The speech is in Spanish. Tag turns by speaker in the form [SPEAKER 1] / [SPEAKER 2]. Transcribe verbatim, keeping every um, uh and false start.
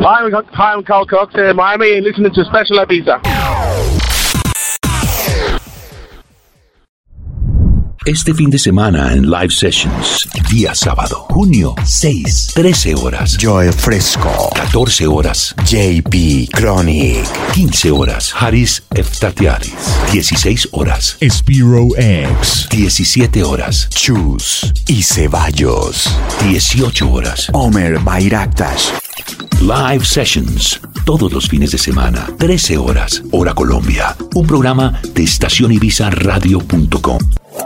[SPEAKER 1] Hi, I'm, hi, I'm Carl Cox in Miami and listening to Special Ibiza.
[SPEAKER 2] Este fin de semana en Live Sessions, día sábado, junio seis, trece horas.
[SPEAKER 3] Joe Fresco.
[SPEAKER 2] catorce horas.
[SPEAKER 3] J P Chronic.
[SPEAKER 2] quince horas. Haris Eftatiaris. dieciséis horas.
[SPEAKER 4] Spiro X.
[SPEAKER 2] diecisiete horas.
[SPEAKER 3] Chus y Ceballos.
[SPEAKER 2] dieciocho horas.
[SPEAKER 3] Omer Bayraktas.
[SPEAKER 2] Live Sessions, todos los fines de semana, trece horas, hora Colombia. Un programa de estación ibiza radio punto com.